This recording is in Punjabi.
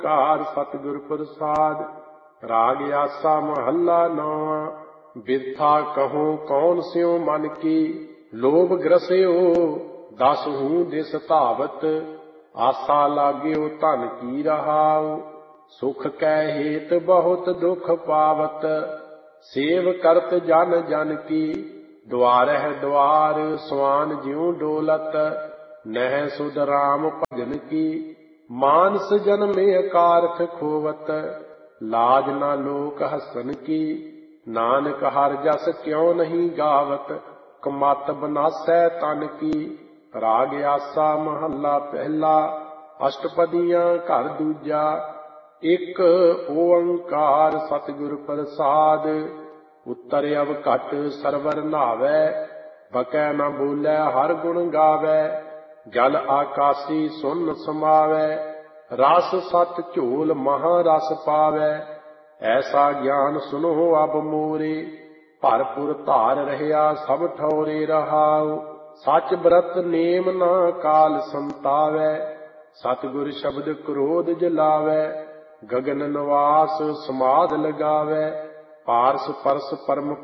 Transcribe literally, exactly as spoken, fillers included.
ਕਾਰ ਸਤਿਗੁਰ ਪ੍ਰਸਾਦ। ਰਾਗ ਆਸਾ ਮਹੱਲਾ ਨੌਵਾਂ। ਬਿਰਥਾ ਕਹੋ ਕੌਣ ਸਿਉ ਮਨ ਕੀ, ਲੋਭ ਗ੍ਰਸਿਓ ਦਸ ਹੂੰ ਦਿਸ ਧਾਵਤ। ਆਸਾ ਲਾਗਿਓ ਧਨ ਕੀ ਰਹਾਉ, ਸੁਖ ਕੈ ਹੇਤ ਬਹੁਤ ਦੁਖ ਪਾਵਤ। ਸੇਵ ਕਰਤ ਜਨ ਜਨ ਕੀ, ਦੁਆਰਹਿ ਦੁਆਰ ਸਵਾਨ ਜਿਉ ਡੋਲਤ। ਨਹਿ ਸੁਧ ਰਾਮ ਭਜਨ ਕੀ, ਮਾਨਸ ਜਨਮੇ ਅਕਾਰਥ ਖੋਵਤ। ਲਾਜ ਨਾ ਲੋਕ ਹਸਨ ਕੀ, ਨਾਨਕ ਹਰਿ ਜਸ ਕਿਉ ਨਹੀਂ ਗਾਵਤ। ਕਮਤ ਬਨਾਸੈ ਤਨ ਕੀ। ਰਾਗ ਆਸਾ ਮਹੱਲਾ ਪਹਿਲਾ। ਅਸ਼ਟਪਦੀਆਂ ਘਰ ਦੂਜਾ। ਇੱਕ ਓੰਕਾਰ ਸਤਿਗੁਰ ਪ੍ਰਸਾਦ। ਉੱਤਰ ਅਵ ਘਟ ਸਰਵਰ ਨਾਵੈ, ਬਕੈ ਨ ਬੋਲੇ ਹਰ ਗੁਣ ਗਾਵੈ। ਜਲ ਆਕਾਸੀ ਸੁਨ ਸਮਾਵੈ, ਰਸ ਸਤ ਝੋਲ ਮਹਾ ਰਸ ਪਾਵੈ। ਐਸਾ ਗਿਆਨ ਸੁਨੋ ਅਬ ਮੋਰੇ, ਭਰਪੁਰ ਧਾਰ ਰਹਿਆ ਸਭ ਠਉਰੇ ਰਹਾਉ। ਸਚ ਬ੍ਰਤ ਨੇਮ ਨਾ ਕਾਲ ਸੰਤਾਵੈ, ਸਤਿਗੁਰ ਸ਼ਬਦ ਕ੍ਰੋਧ ਜਲਾਵੈ। ਗਗਨ ਨਿਵਾਸ ਸਮਾਧ ਲਗਾਵੈ, ਪਾਰਸ ਪਰਸ ਪਰਮ